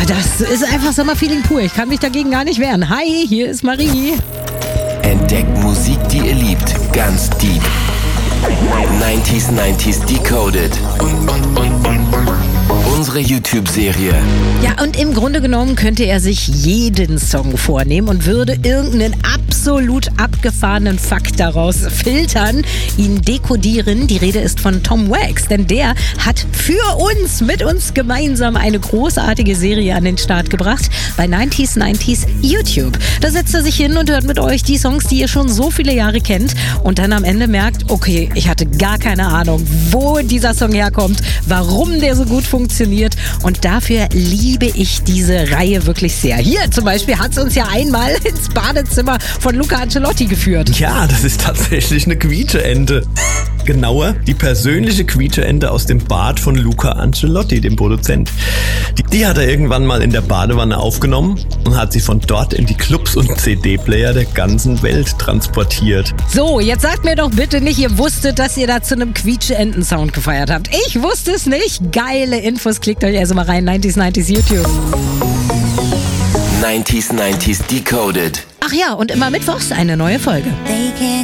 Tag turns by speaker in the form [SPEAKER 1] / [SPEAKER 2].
[SPEAKER 1] das ist einfach Sommerfeeling pur. Ich kann mich dagegen gar nicht wehren. Hi, hier ist Marie.
[SPEAKER 2] Entdeckt Musik, die ihr liebt, ganz deep. 90s Decoded. Unsere YouTube-Serie.
[SPEAKER 1] Ja, und im Grunde genommen könnte er sich jeden Song vornehmen und würde irgendeinen absolut abgefahrenen Fakt daraus filtern, ihn dekodieren. Die Rede ist von Tom Wax, denn der hat für uns, mit uns gemeinsam eine großartige Serie an den Start gebracht bei 90s YouTube. Da setzt er sich hin und hört mit euch die Songs, die ihr schon so viele Jahre kennt und dann am Ende merkt, okay, ich hatte gar keine Ahnung, wo dieser Song herkommt, warum der so gut funktioniert und dafür liebe ich diese Reihe wirklich sehr. Hier zum Beispiel hat es uns ja einmal ins Badezimmer von Luca Ancelotti geführt.
[SPEAKER 3] Ja, das ist tatsächlich eine Quietscheente. Genauer, die persönliche Quietscheente aus dem Bad von Luca Ancelotti, dem Produzent. Die hat er irgendwann mal in der Badewanne aufgenommen und hat sie von dort in die Clubs und CD-Player der ganzen Welt transportiert.
[SPEAKER 1] So, jetzt sagt mir doch bitte nicht, ihr wusstet, dass ihr da zu einem Quietsche-Enten-Sound gefeiert habt. Ich wusste es nicht. Geile Infos, klickt euch also mal rein. 90s YouTube.
[SPEAKER 2] 90s Decoded.
[SPEAKER 1] Ach ja, und immer mittwochs eine neue Folge.